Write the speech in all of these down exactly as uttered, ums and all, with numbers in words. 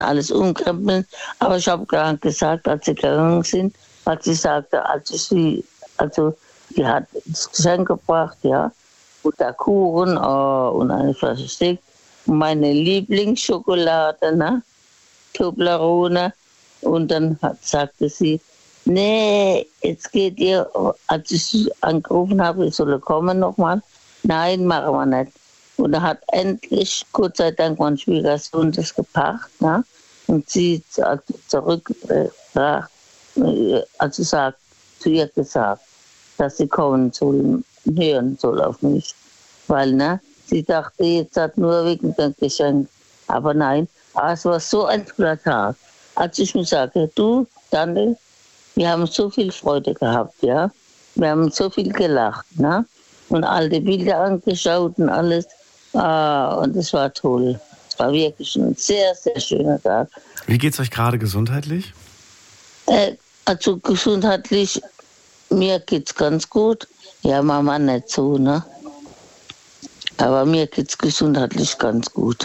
alles umkrempeln. Aber ich habe gerade gesagt, als sie gegangen sind, hat sie sagte, als ich sie, also die hat das Geschenk gebracht, ja, und der Kuchen oh, und eine Flasche Sekt und meine Lieblingsschokolade, ne, Toblerone. Und dann hat, sagte sie, nee, jetzt geht ihr, als ich angerufen habe, ich solle kommen nochmal. Nein, machen wir nicht. Und er hat endlich, Gott sei Dank, mein Schwiegersohn das gepackt, ne? Und sie hat zurückgebracht, also sagt, zu ihr gesagt, dass sie kommen soll, hören soll auf mich. Weil, ne, sie dachte, jetzt hat nur wegen dem Geschenk. Aber nein, aber es war so ein toller Tag. Als ich mir sage, du, Daniel, wir haben so viel Freude gehabt, ja. Wir haben so viel gelacht, ne? Und alte Bilder angeschaut und alles. Ah, und es war toll. Es war wirklich ein sehr, sehr schöner Tag. Wie geht's euch gerade gesundheitlich? Äh, also gesundheitlich, mir geht's ganz gut. Ja, Mama nicht so, ne? Aber mir geht's gesundheitlich ganz gut.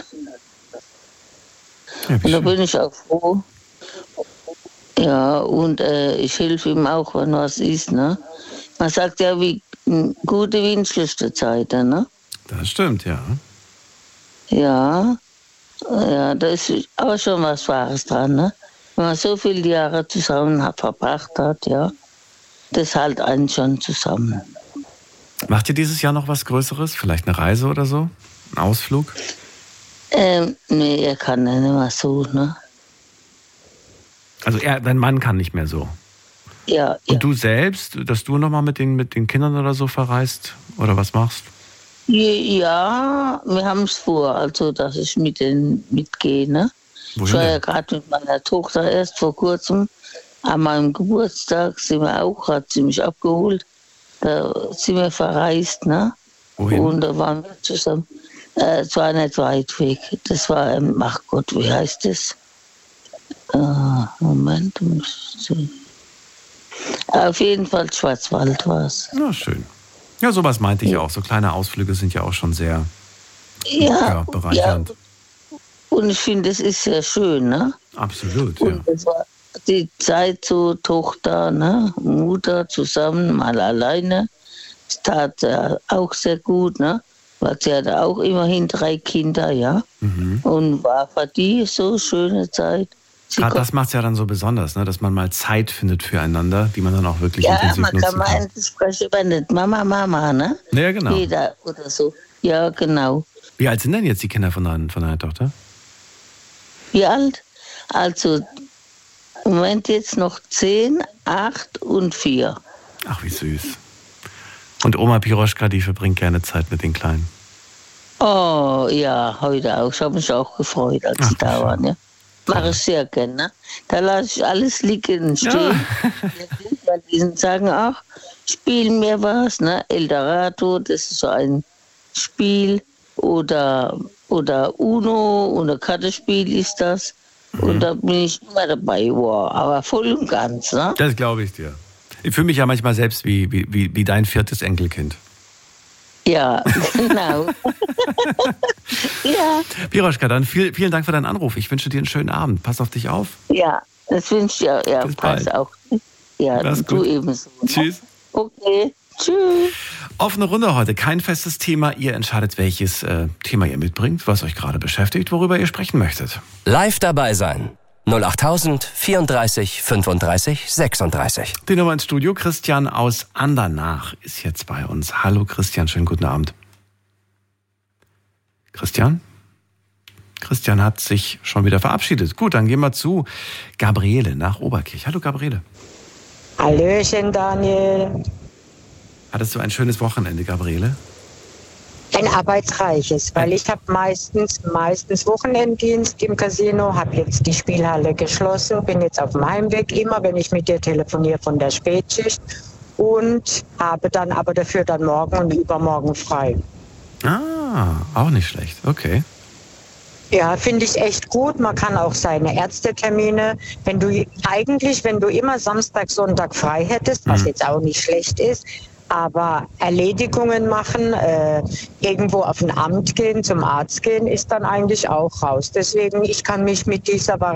Ja, und da bin ich auch froh. Ja, und äh, ich helfe ihm auch, wenn was ist, ne? Man sagt ja, wie gute wie in schlechte Zeiten, ne? Das stimmt, ja. Ja, ja, da ist aber schon was Wahres dran, ne? Wenn man so viele Jahre zusammen hat, verbracht hat, ja, das hält einen schon zusammen. Macht ihr dieses Jahr noch was Größeres? Vielleicht eine Reise oder so? Ein Ausflug? Ähm, nee, er kann ja nicht mehr so, ne? Also er, dein Mann kann nicht mehr so? Ja, Und ja. du selbst, dass du nochmal mit den, mit den Kindern oder so verreist? Oder was machst? Ja, wir haben es vor, also dass ich mit denen mitgehe, ne? Wohin Ich war ja denn? gerade mit meiner Tochter erst vor kurzem. An meinem Geburtstag sind wir auch, hat sie mich abgeholt. Da sind wir verreist, ne? Wohin? Und da waren wir zusammen. Äh, es war nicht weit weg. Das war, ähm, ach Gott, wie heißt das? Äh, Moment, muss ich- auf jeden Fall Schwarzwald war es. Na, schön. Ja, sowas meinte ich auch. So kleine Ausflüge sind ja auch schon sehr ja, Ja, bereichernd. ja. Und ich finde, es ist sehr schön, ne? Absolut, ja. Und es war die Zeit so Tochter, ne? Mutter zusammen, mal alleine. Es tat äh, auch sehr gut, ne? Weil sie hatte auch immerhin drei Kinder, ja. Mhm. Und war für die so schöne Zeit. Sie Gerade kon- das macht es ja dann so besonders, ne? Dass man mal Zeit findet füreinander, die man dann auch wirklich ja, intensiv man nutzen kann mal kann. endlich sprechen, wenn nicht Mama, Mama, ne? Ja, genau. Jeder oder so. Ja, genau. Wie alt sind denn jetzt die Kinder von deiner, von deiner Tochter? Wie alt? Also, im Moment jetzt noch zehn, acht und vier. Ach, wie süß. Und Oma Piroschka, die verbringt gerne Zeit mit den Kleinen. Oh, ja, heute auch. Ich habe mich auch gefreut, als Ach, sie da schön. waren. Ja. Mache ich sehr gerne. Ne? Da lasse ich alles liegen und stehen. Weil die sagen auch, spiel mir was. Ne? Eldorado, das ist so ein Spiel. Oder, oder Uno oder Kartenspiel ist das. Mhm. Und da bin ich immer dabei. Wow, aber voll und ganz. Ne? Das glaube ich dir. Ich fühle mich ja manchmal selbst wie, wie, wie, wie dein viertes Enkelkind. Ja, genau. Ja, Piroschka, dann viel, vielen Dank für deinen Anruf. Ich wünsche dir einen schönen Abend. Pass auf dich auf. ja, das wünsche ich ja. Ja, Bis pass bald. auch. Ja, Mach's du gut. ebenso. Ne? Tschüss. Okay, tschüss. Offene Runde heute. Kein festes Thema. Ihr entscheidet, welches äh, Thema ihr mitbringt, was euch gerade beschäftigt, worüber ihr sprechen möchtet. Live dabei sein. null acht tausend vierunddreißig fünfunddreißig sechsunddreißig. Die Nummer ins Studio. Christian aus Andernach ist jetzt bei uns. Hallo Christian, schönen guten Abend. Christian? Christian hat sich schon wieder verabschiedet. Gut, dann gehen wir zu Gabriele nach Oberkirch. Hallo Gabriele. Hallöchen, Daniel. Hattest du ein schönes Wochenende, Gabriele? Ein arbeitsreiches, weil ich habe meistens, meistens Wochenenddienst im Casino, habe jetzt die Spielhalle geschlossen, bin jetzt auf dem Heimweg, immer wenn ich mit dir telefoniere von der Spätschicht und habe dann aber dafür dann morgen und übermorgen frei. Ah, auch nicht schlecht. Okay. Ja, finde ich echt gut. Man kann auch seine Ärztetermine, wenn du eigentlich, wenn du immer Samstag, Sonntag frei hättest, was Mhm. jetzt auch nicht schlecht ist, Aber Erledigungen machen, äh, irgendwo auf ein Amt gehen, zum Arzt gehen, ist dann eigentlich auch raus. Deswegen, ich kann mich mit dieser Variante